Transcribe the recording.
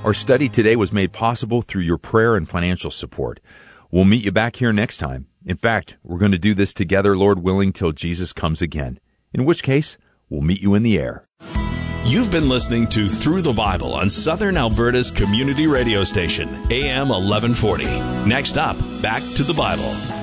Our study today was made possible through your prayer and financial support. We'll meet you back here next time. In fact, we're going to do this together, Lord willing, till Jesus comes again, in which case, we'll meet you in the air. You've been listening to Through the Bible on Southern Alberta's community radio station, AM 1140. Next up, back to the Bible.